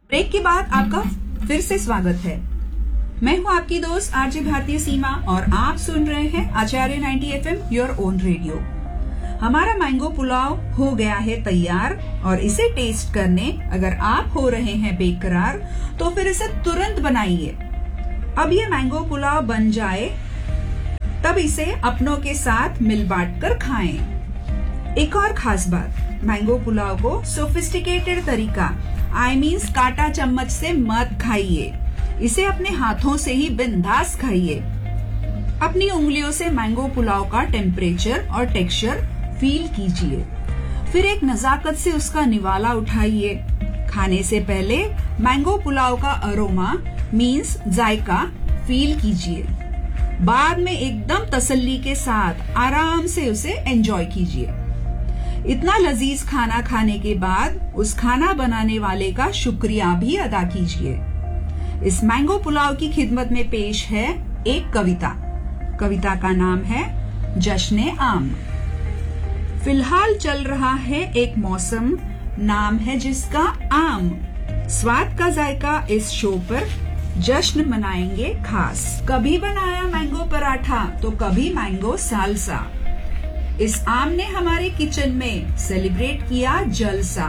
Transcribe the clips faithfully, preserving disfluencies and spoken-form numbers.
Break के बाद आपका फिर से स्वागत है। मैं हूं आपकी दोस्त आरजे भारतीय सीमा और आप सुन रहे हैं आचार्य ninety F am your own radio. हमारा मैंगो पुलाव हो गया है तैयार और इसे टेस्ट करने अगर आप हो रहे हैं बेकरार तो फिर इसे तुरंत बनाइए। अब ये मैंगो पुलाव बन जाए तब इसे अपनों के साथ मिल बांट कर खाएं। एक और खास बात, मैंगो पुलाव को सोफिस्टिकेटेड तरीका आई मीन्स कांटा चम्मच से मत खाइए, इसे अपने हाथों से ही बिंदास खाइए। अपनी उंगलियों से मैंगो पुलाव का टेम्परेचर और टेक्सचर फील कीजिए, फिर एक नजाकत से उसका निवाला उठाइए। खाने से पहले मैंगो पुलाव का अरोमा मीन्स जायका फील कीजिए, बाद में एकदम तसल्ली के साथ आराम से उसे एंजॉय कीजिए। इतना लजीज खाना खाने के बाद उस खाना बनाने वाले का शुक्रिया भी अदा कीजिए। इस मैंगो पुलाव की खिदमत में पेश है एक कविता। कविता का नाम है जश्ने आम। फिलहाल चल रहा है एक मौसम, नाम है जिसका आम। स्वाद का जायका इस शो पर जश्न मनाएंगे खास। कभी बनाया मैंगो पराठा तो कभी मैंगो सालसा। इस आम ने हमारे किचन में सेलिब्रेट किया जलसा।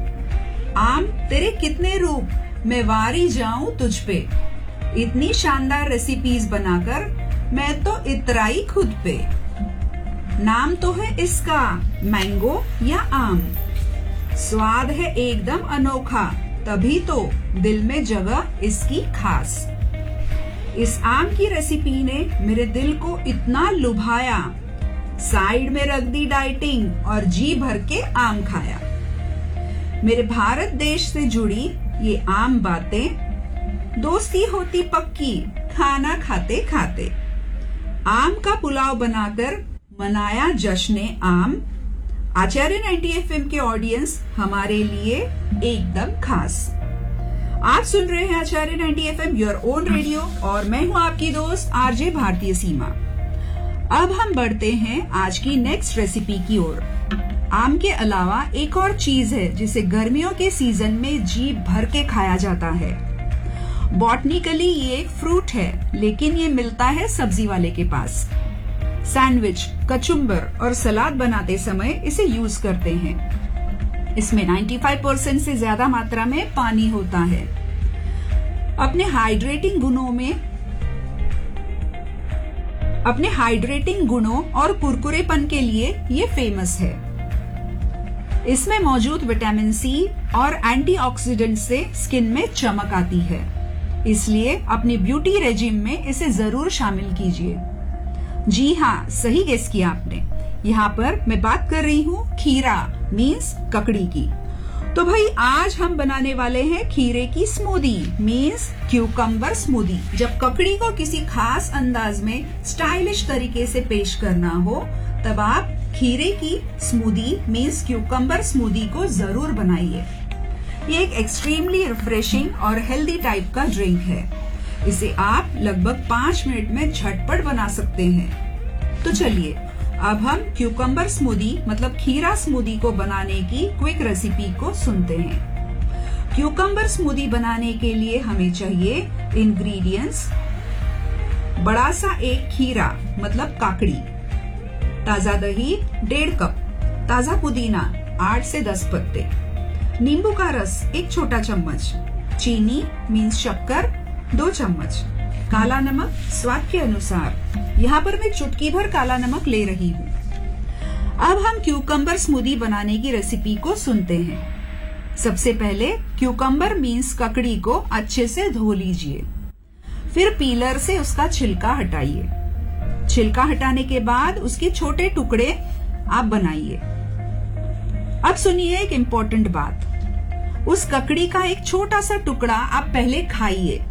आम तेरे कितने रूप मैं वारी जाऊं तुझ पे, इतनी शानदार रेसिपीज बनाकर मैं तो इतराई खुद पे। नाम तो है इसका मैंगो या आम, स्वाद है एकदम अनोखा, तभी तो दिल में जगह इसकी खास। इस आम की रेसिपी ने मेरे दिल को इतना लुभाया, साइड में रख दी डाइटिंग और जी भर के आम खाया। मेरे भारत देश से जुड़ी ये आम बातें, दोस्ती होती पक्की खाना खाते खाते। आम का पुलाव बनाकर मनाया जश्ने आम। आचार्य नाइंटी एफ एम के ऑडियंस हमारे लिए एकदम खास। आप सुन रहे हैं आचार्य ninety F am your own radio और मैं हूं आपकी दोस्त आरजे भारतीय सीमा। अब हम बढ़ते हैं आज की नेक्स्ट रेसिपी की ओर। आम के अलावा एक और चीज है जिसे गर्मियों के सीजन में जी भर के खाया जाता है। बॉटनिकली ये एक फ्रूट है, लेकिन ये मिलता है सब्जी वाले के पास। सैंडविच, कचुम्बर और सलाद बनाते समय इसे यूज करते हैं। इसमें पचानवे परसेंट से ज्यादा मात्रा में पानी होता है। अपने हाइड्रेटिंग गुणों में अपने हाइड्रेटिंग गुणों और कुरकुरेपन के लिए ये फेमस है। इसमें मौजूद विटामिन सी और एंटीऑक्सीडेंट से स्किन में चमक आती है, इसलिए अपनी ब्यूटी रेजिम में इसे जरूर शामिल कीजिए। जी हाँ, सही गेस किया आपने। यहाँ पर मैं बात कर रही हूँ खीरा मीन्स ककड़ी की। तो भाई आज हम बनाने वाले हैं खीरे की स्मूदी मीन्स क्यूकम्बर स्मूदी। जब ककड़ी को किसी खास अंदाज में स्टाइलिश तरीके से पेश करना हो तब आप खीरे की स्मूदी मीन्स क्यूकम्बर स्मूदी को जरूर बनाइए। ये एक एक्सट्रीमली रिफ्रेशिंग और हेल्दी टाइप का ड्रिंक है। इसे आप लगभग पांच मिनट में झटपट बना सकते हैं। तो चलिए अब हम क्यूकम्बर स्मूदी मतलब खीरा स्मूदी को बनाने की क्विक रेसिपी को सुनते हैं। क्यूकम्बर स्मूदी बनाने के लिए हमें चाहिए इंग्रेडिएंट्स। बड़ा सा एक खीरा मतलब काकड़ी, ताजा दही डेढ़ कप, ताजा पुदीना आठ से दस पत्ते, नींबू का रस एक छोटा चम्मच, चीनी मीन्स शक्कर दो चम्मच, काला नमक स्वाद के अनुसार। यहाँ पर मैं चुटकी भर काला नमक ले रही हूँ। अब हम क्यूकम्बर स्मूदी बनाने की रेसिपी को सुनते हैं। सबसे पहले क्यूकम्बर मीन्स ककड़ी को अच्छे से धो लीजिए, फिर पीलर से उसका छिलका हटाइए। छिलका हटाने के बाद उसके छोटे टुकड़े आप बनाइए। अब सुनिए एक इम्पोर्टेंट बात, उस ककड़ी का एक छोटा सा टुकड़ा आप पहले खाइए।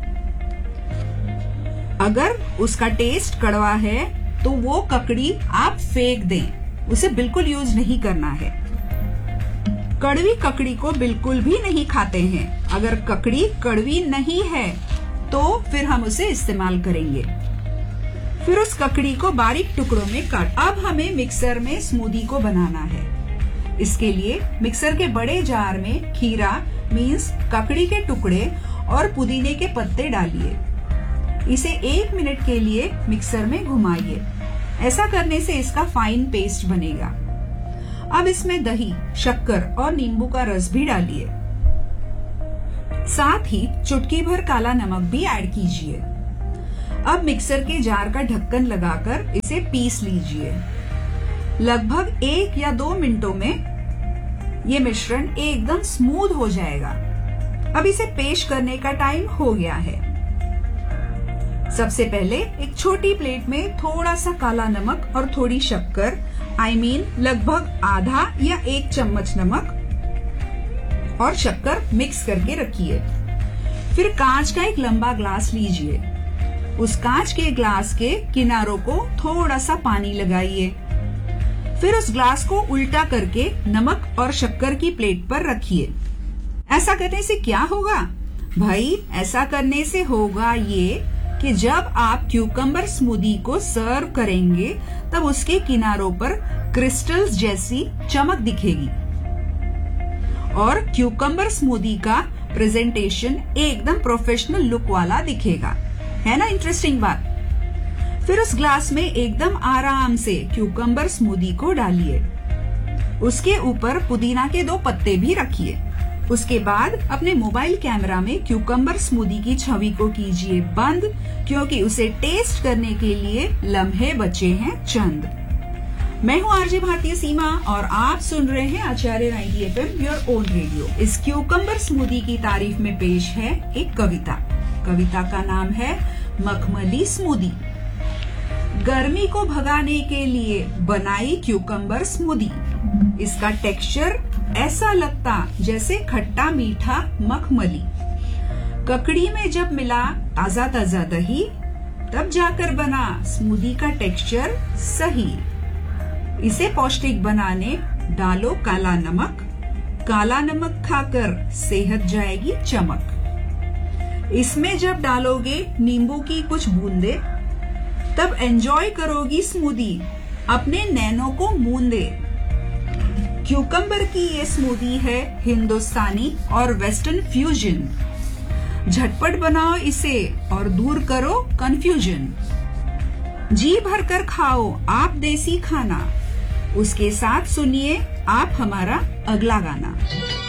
अगर उसका टेस्ट कड़वा है तो वो ककड़ी आप फेंक दें, उसे बिल्कुल यूज नहीं करना है। कड़वी ककड़ी को बिल्कुल भी नहीं खाते हैं। अगर ककड़ी कड़वी नहीं है तो फिर हम उसे इस्तेमाल करेंगे। फिर उस ककड़ी को बारीक टुकड़ों में काट। अब हमें मिक्सर में स्मूदी को बनाना है। इसके लिए मिक्सर के बड़े जार में खीरा मीन्स ककड़ी के टुकड़े और पुदीने के पत्ते डालिए। इसे एक मिनट के लिए मिक्सर में घुमाइए। ऐसा करने से इसका फाइन पेस्ट बनेगा। अब इसमें दही, शक्कर और नींबू का रस भी डालिए। साथ ही चुटकी भर काला नमक भी ऐड कीजिए। अब मिक्सर के जार का ढक्कन लगाकर इसे पीस लीजिए। लगभग एक या दो मिनटों में ये मिश्रण एकदम स्मूथ हो जाएगा। अब इसे पेश करने का टाइम हो गया है। सबसे पहले एक छोटी प्लेट में थोड़ा सा काला नमक और थोड़ी शक्कर, आई मीन लगभग आधा या एक चम्मच नमक और शक्कर मिक्स करके रखिए। फिर कांच का एक लंबा ग्लास लीजिए। उस कांच के ग्लास के किनारों को थोड़ा सा पानी लगाइए। फिर उस ग्लास को उल्टा करके नमक और शक्कर की प्लेट पर रखिए। ऐसा करने से क्या होगा? भाई, ऐसा करने से होगा ये कि जब आप क्यूकम्बर स्मूदी को सर्व करेंगे तब उसके किनारों पर क्रिस्टल्स जैसी चमक दिखेगी और क्यूकम्बर स्मूदी का प्रेजेंटेशन एकदम प्रोफेशनल लुक वाला दिखेगा। है ना इंटरेस्टिंग बात? फिर उस ग्लास में एकदम आराम से क्यूकम्बर स्मूदी को डालिए। उसके ऊपर पुदीना के दो पत्ते भी रखिए। उसके बाद अपने मोबाइल कैमरा में क्यूकम्बर स्मूदी की छवि को कीजिए बंद, क्योंकि उसे टेस्ट करने के लिए लम्हे बचे हैं चंद। मैं हूँ आरजे भारतीय सीमा और आप सुन रहे हैं आचार्य ninety F am your own radio. इस क्यूकम्बर स्मूदी की तारीफ में पेश है एक कविता। कविता का नाम है मखमली स्मूदी। गर्मी को भगाने के लिए बनाई क्यूकम्बर स्मूदी। इसका टेक्सचर ऐसा लगता जैसे खट्टा मीठा मखमली। ककड़ी में जब मिला ताजा ताजा दही, तब जाकर बना स्मूदी का टेक्सचर सही। इसे पौष्टिक बनाने डालो काला नमक। काला नमक खाकर सेहत जाएगी चमक। इसमें जब डालोगे नींबू की कुछ बूंदे, तब एंजॉय करोगी स्मूदी अपने नैनों को मूंदे। क्यूकम्बर की ये स्मूदी है हिंदुस्तानी और वेस्टर्न फ्यूजन। झटपट बनाओ इसे और दूर करो कंफ्यूजन। जी भर कर खाओ आप देसी खाना। उसके साथ सुनिए आप हमारा अगला गाना।